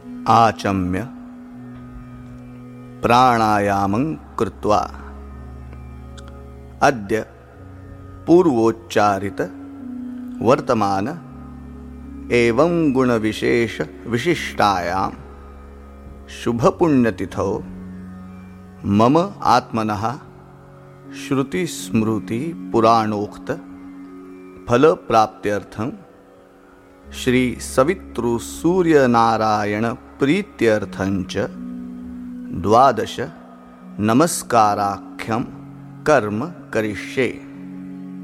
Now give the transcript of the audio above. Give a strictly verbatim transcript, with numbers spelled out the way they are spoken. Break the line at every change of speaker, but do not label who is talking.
आचम्य प्राणायामं कृत्वा अद्य पूर्वोच्चारित वर्तमान एवं गुणविशेष विशिष्टायां शुभपुण्यतिथौ मम आत्मनः श्रुतिस्मृति पुराणोक्त फलप्राप्त्यर्थं श्री सवितृ सूर्यनारायण प्रीत्यर्थंच द्वादश नमस्काराख्यं कर्म करिष्ये।